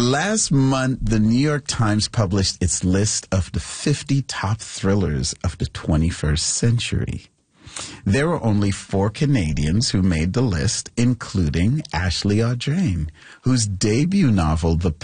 Last month, the New York Times published its list of the 50 top thrillers of the 21st century. There were only 4 Canadians who made the list, including Ashley Audrain, whose debut novel, The